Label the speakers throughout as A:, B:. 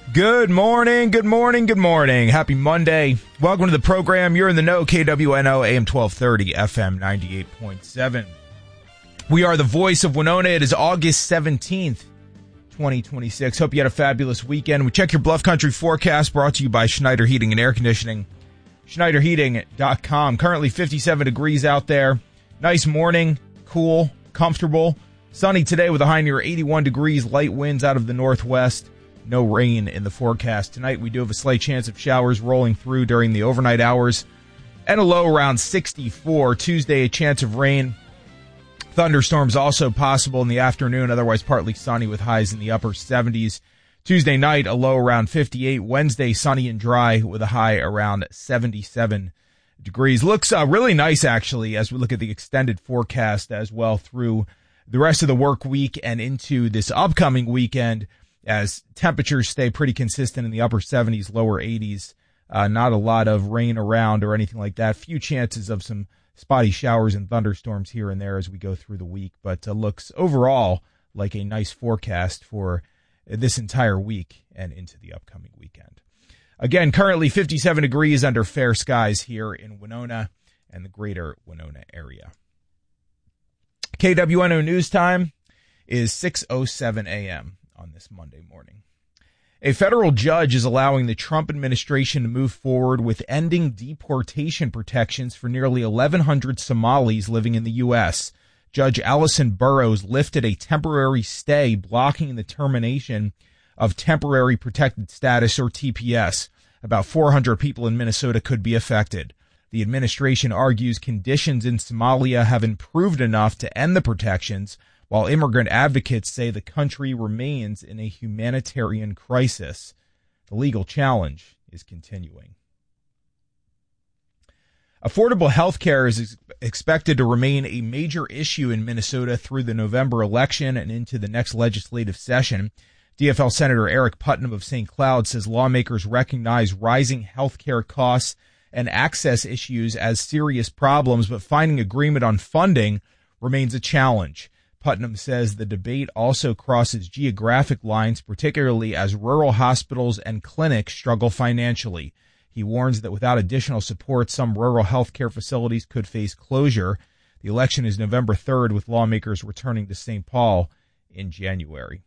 A: Good morning, good morning, good morning. Happy Monday. Welcome to the program. You're in the know, KWNO, AM 1230, FM 98.7. We are the voice of Winona. It is August 17th, 2026. Hope you had a fabulous weekend. We check your Bluff Country forecast brought to you by Schneider Heating and Air Conditioning. SchneiderHeating.com. Currently 57 degrees out there. Nice morning, cool, comfortable. Sunny today with a high near 81 degrees. Light winds out of the northwest. No rain in the forecast. Tonight we do have a slight chance of showers rolling through during the overnight hours and a low around 64. Tuesday, a chance of rain. Thunderstorms also possible in the afternoon, otherwise partly sunny with highs in the upper 70s. Tuesday night, a low around 58. Wednesday, sunny and dry with a high around 77 degrees. Looks really nice, actually, as we look at the extended forecast as well through the rest of the work week and into this upcoming weekend, as temperatures stay pretty consistent in the upper 70s, lower 80s. Not a lot of rain around or anything like that. Few chances of some spotty showers and thunderstorms here and there as we go through the week, but looks overall like a nice forecast for this entire week and into the upcoming weekend. Again, currently 57 degrees under fair skies here in Winona and the greater Winona area. KWNO News Time is 6:07 a.m. on this Monday morning. A federal judge is allowing the Trump administration to move forward with ending deportation protections for nearly 1,100 Somalis living in the U.S. Judge Allison Burroughs lifted a temporary stay blocking the termination of temporary protected status, or TPS. About 400 people in Minnesota could be affected. The administration argues conditions in Somalia have improved enough to end the protections, while immigrant advocates say the country remains in a humanitarian crisis. The legal challenge is continuing. Affordable health care is expected to remain a major issue in Minnesota through the November election and into the next legislative session. DFL Senator Eric Putnam of St. Cloud says lawmakers recognize rising health care costs and access issues as serious problems, but finding agreement on funding remains a challenge. Putnam says the debate also crosses geographic lines, particularly as rural hospitals and clinics struggle financially. He warns that without additional support, some rural health care facilities could face closure. The election is November 3rd, with lawmakers returning to St. Paul in January.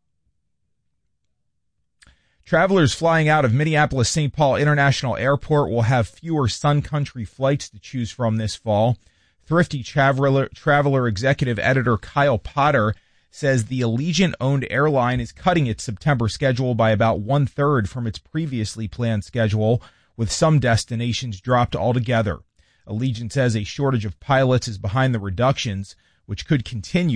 A: Travelers flying out of Minneapolis-St. Paul International Airport will have fewer Sun Country flights to choose from this fall. Thrifty Traveler Executive Editor Kyle Potter says the Allegiant-owned airline is cutting its September schedule by about one-third from its previously planned schedule, with some destinations dropped altogether. Allegiant says a shortage of pilots is behind the reductions, which could continue